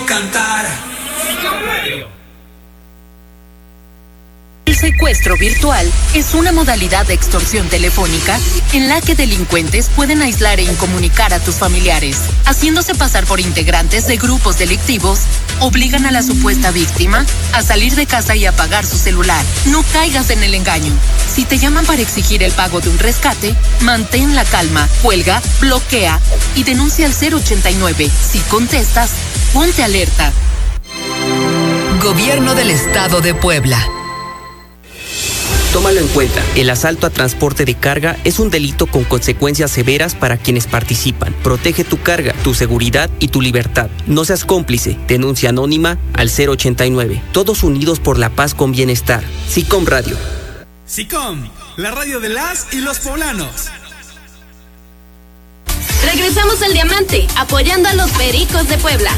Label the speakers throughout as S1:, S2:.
S1: cantar.
S2: El secuestro virtual es una modalidad de extorsión telefónica en la que delincuentes pueden aislar e incomunicar a tus familiares. Haciéndose pasar por integrantes de grupos delictivos, obligan a la supuesta víctima a salir de casa y apagar su celular. No caigas en el engaño. Si te llaman para exigir el pago de un rescate, mantén la calma, cuelga, bloquea y denuncia al 089. Si contestas, ponte alerta.
S3: Gobierno del Estado de Puebla.
S4: Tómalo en cuenta, el asalto a transporte de carga es un delito con consecuencias severas para quienes participan. Protege tu carga, tu seguridad y tu libertad. No seas cómplice. Denuncia anónima al 089. Todos unidos por la paz con bienestar. SICOM Radio.
S1: SICOM, la radio de las y los poblanos.
S5: Regresamos al Diamante, apoyando a los Pericos de Puebla.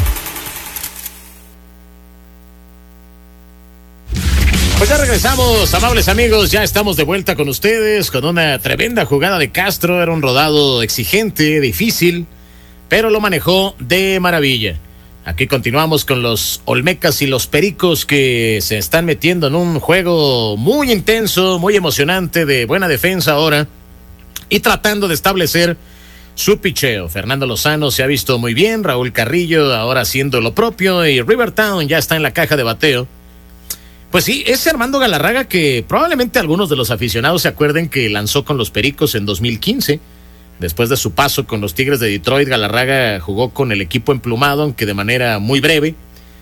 S6: Pues ya regresamos, amables amigos, ya estamos de vuelta con ustedes con una tremenda jugada de Castro. Era un rodado exigente, difícil, pero lo manejó de maravilla. Aquí continuamos con los Olmecas y los Pericos, que se están metiendo en un juego muy intenso, muy emocionante, de buena defensa ahora, y tratando de establecer su picheo. Fernando Lozano se ha visto muy bien, Raúl Carrillo ahora haciendo lo propio, y Rivertown ya está en la caja de bateo. Pues sí, ese Armando Galarraga que probablemente algunos de los aficionados se acuerden que lanzó con los Pericos en 2015. Después de su paso con los Tigres de Detroit, Galarraga jugó con el equipo emplumado, aunque de manera muy breve.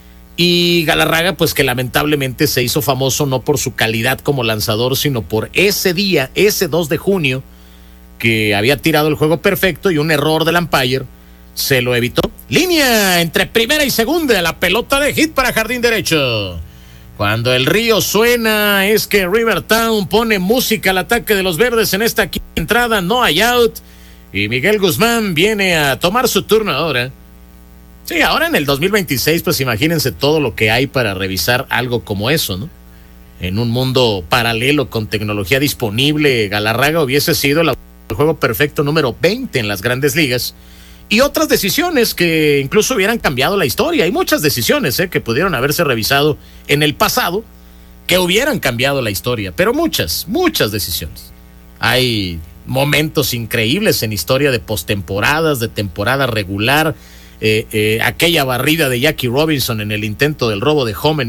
S6: Y Galarraga, pues que lamentablemente se hizo famoso no por su calidad como lanzador, sino por ese día, ese 2 de junio, que había tirado el juego perfecto y un error del umpire se lo evitó. Línea entre primera y segunda, la pelota de hit para jardín derecho. Cuando el río suena, es que Rivertown pone música al ataque de los verdes en esta quinta entrada, no hay out, y Miguel Guzmán viene a tomar su turno ahora. Sí, ahora en el 2026, pues imagínense todo lo que hay para revisar algo como eso, ¿no? En un mundo paralelo con tecnología disponible, Galarraga hubiese sido el juego perfecto número 20 en las grandes ligas. Y otras decisiones que incluso hubieran cambiado la historia. Hay muchas decisiones que pudieron haberse revisado en el pasado que hubieran cambiado la historia. Pero muchas decisiones. Hay momentos increíbles en historia de postemporadas, de temporada regular. Aquella barrida de Jackie Robinson en el intento del robo de home en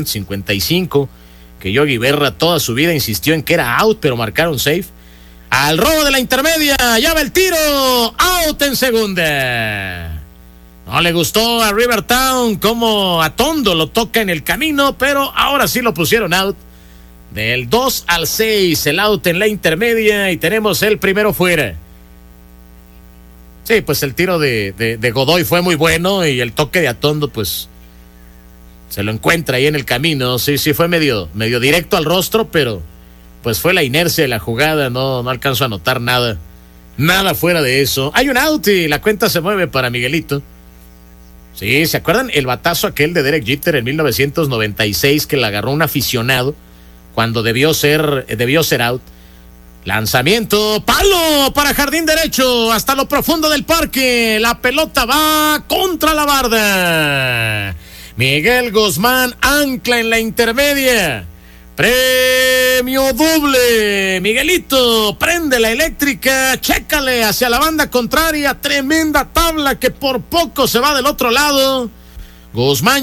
S6: 1955. Que Yogi Berra toda su vida insistió en que era out, pero marcaron safe. Al robo de la intermedia, ya va el tiro, out en segunda. No le gustó a Rivertown como Atondo lo toca en el camino, pero ahora sí lo pusieron out. Del 2 al 6, el out en la intermedia y tenemos el primero fuera. Sí, pues el tiro de Godoy fue muy bueno y el toque de Atondo, pues se lo encuentra ahí en el camino. Sí, fue medio directo al rostro, pero pues fue la inercia de la jugada, no alcanzo a notar nada fuera de eso. Hay un out y la cuenta se mueve para Miguelito. Sí, ¿se acuerdan el batazo aquel de Derek Jeter en 1996 que le agarró un aficionado cuando debió ser out? Lanzamiento, palo para jardín derecho, hasta lo profundo del parque, la pelota va contra la barda. Miguel Guzmán ancla en la intermedia. Premio doble. Miguelito prende la eléctrica, chécale hacia la banda contraria, tremenda tabla que por poco se va del otro lado. Guzmán